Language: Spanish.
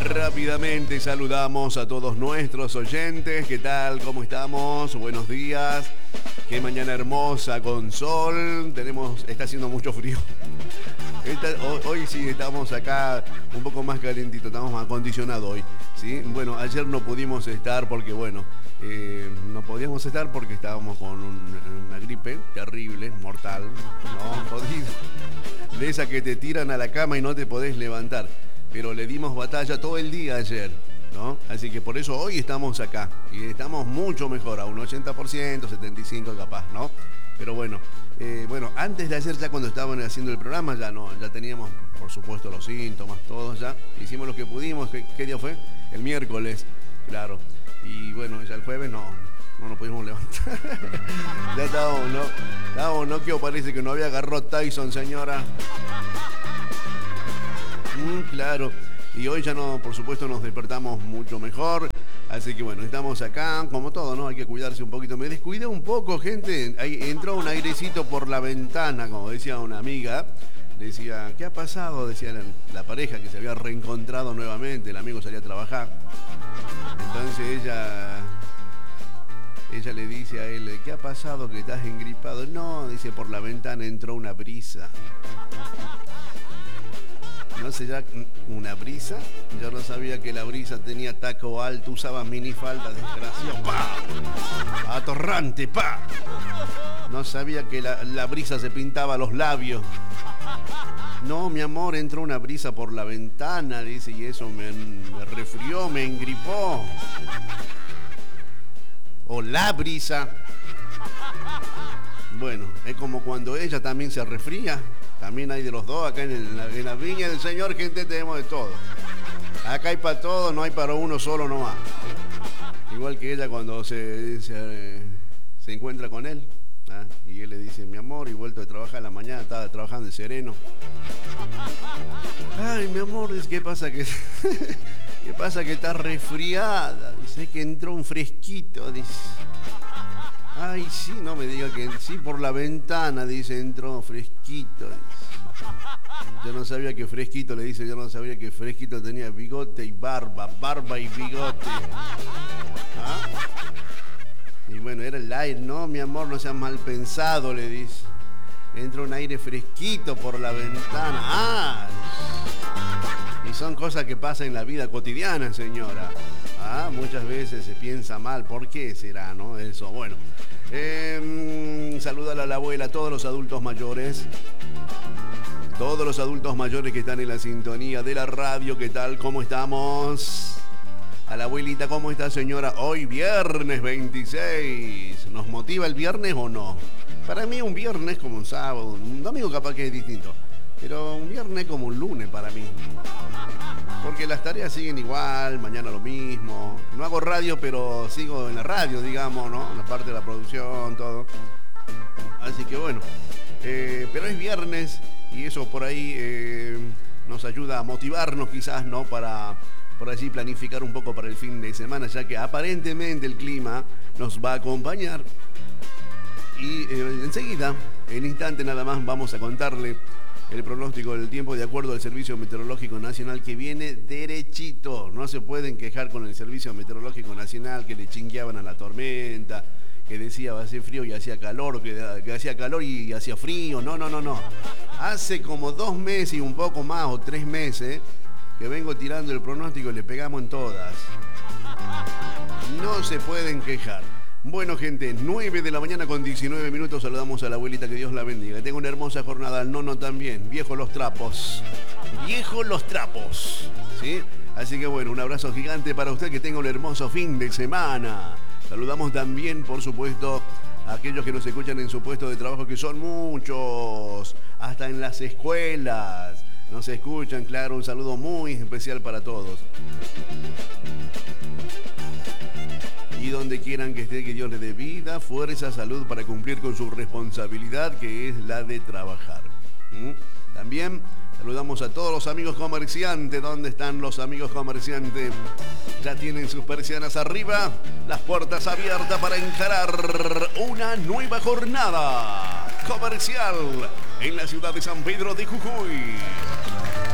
Rápidamente saludamos a todos nuestros oyentes. ¿Qué tal? ¿Cómo estamos? Buenos días. Qué mañana hermosa con sol. Está haciendo mucho frío. Hoy sí estamos acá un poco más calentito, estamos más acondicionados hoy, ¿sí? Bueno, ayer no pudimos estar porque, no podíamos estar porque estábamos con una gripe terrible, mortal, ¿no? Jodido. De esa que te tiran a la cama y no te podés levantar. Pero le dimos batalla todo el día ayer, ¿no? Así que por eso hoy estamos acá y estamos mucho mejor, a un 80%, 75% capaz, ¿no? Pero bueno, antes de ayer, ya cuando estaban haciendo el programa, ya teníamos, por supuesto, los síntomas, todos ya. Hicimos lo que pudimos. ¿Qué día fue? El miércoles, claro. Y bueno, ya el jueves no nos pudimos levantar. Ya estábamos, ¿no? Que parece que no había agarrado Tyson, señora. Claro. Y hoy ya no, por supuesto, nos despertamos mucho mejor. Así que bueno, estamos acá, como todo, ¿no? Hay que cuidarse un poquito. Me descuidé un poco, gente. Ahí entró un airecito por la ventana, como decía una amiga. Decía, ¿qué ha pasado? Decía la pareja que se había reencontrado nuevamente. El amigo salía a trabajar. Entonces ella le dice a él, ¿qué ha pasado? ¿Que estás engripado? No, dice, por la ventana entró una brisa. No sé, ya una brisa. Yo no sabía que la brisa tenía taco alto, usaba minifalda, desgraciado. ¡Pah! Atorrante, ¡pah! No sabía que la brisa se pintaba los labios. No, mi amor, entró una brisa por la ventana, dice, y eso me resfrió, me engripó. O la brisa. Bueno, es como cuando ella también se resfría. También hay de los dos, acá en la viña del Señor, gente, tenemos de todo. Acá hay para todo, no hay para uno solo nomás. Igual que ella cuando se encuentra con él, ¿ah? Y él le dice, mi amor, y vuelto de trabajar a la mañana, estaba trabajando en sereno. Ay, mi amor, dice, ¿qué pasa que estás resfriada? Dice que entró un fresquito, dice. Ay, sí, no me diga que sí, por la ventana, dice, entró fresquito, dice. Yo no sabía que fresquito, le dice, yo no sabía que fresquito tenía bigote y barba y bigote. ¿Ah? Y bueno, era el aire, no, mi amor, no seas mal pensado, le dice. Entra un aire fresquito por la ventana. ¡Ah! Y son cosas que pasan en la vida cotidiana, señora. Ah, muchas veces se piensa mal. ¿Por qué será, no? Eso, bueno. Saludar a la abuela, a todos los adultos mayores. Todos los adultos mayores que están en la sintonía de la radio. ¿Qué tal? ¿Cómo estamos? A la abuelita, ¿cómo está, señora? Hoy viernes 26. ¿Nos motiva el viernes o no? Para mí un viernes como un sábado. Un domingo capaz que es distinto. Pero un viernes como un lunes para mí. Porque las tareas siguen igual, mañana lo mismo. No hago radio, pero sigo en la radio, digamos, ¿no? En la parte de la producción, todo. Así que bueno. Pero es viernes y eso por ahí nos ayuda a motivarnos quizás, ¿no? Para por allí planificar un poco para el fin de semana, ya que aparentemente el clima nos va a acompañar. Y enseguida, en instante nada más, vamos a contarle el pronóstico del tiempo de acuerdo al Servicio Meteorológico Nacional, que viene derechito. No se pueden quejar con el Servicio Meteorológico Nacional, que le chingueaban a la tormenta, que decía va a hacer frío y hacía calor, que hacía calor y hacía frío. No. Hace como 2 meses y un poco más, o 3 meses, que vengo tirando el pronóstico y le pegamos en todas. No se pueden quejar. Bueno, gente, 9 de la mañana con 19 minutos. Saludamos a la abuelita, que Dios la bendiga. Que tenga una hermosa jornada. Al nono también. Viejos los trapos. Viejos los trapos. ¿Sí? Así que bueno, un abrazo gigante para usted. Que tenga un hermoso fin de semana. Saludamos también, por supuesto, a aquellos que nos escuchan en su puesto de trabajo, que son muchos. Hasta en las escuelas nos escuchan, claro. Un saludo muy especial para todos. Y donde quieran que esté, que Dios le dé vida, fuerza, salud para cumplir con su responsabilidad, que es la de trabajar. También saludamos a todos los amigos comerciantes. ¿Dónde están los amigos comerciantes? Ya tienen sus persianas arriba, las puertas abiertas para encarar una nueva jornada comercial en la ciudad de San Pedro de Jujuy.